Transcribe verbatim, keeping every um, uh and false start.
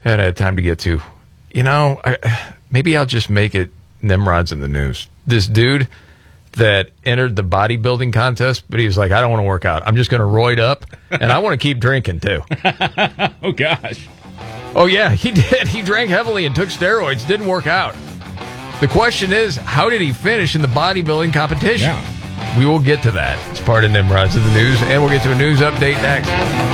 And I had time to get to. You know, I, maybe I'll just make it Nimrod's in the news. This dude that entered the bodybuilding contest, but he was like, I don't want to work out. I'm just going to roid up, and I want to keep drinking, too. Oh, gosh. Oh, yeah, he did. He drank heavily and took steroids. Didn't work out. The question is, how did he finish in the bodybuilding competition? Yeah. We will get to that. It's part of Nimrod's in the news, and we'll get to a news update next.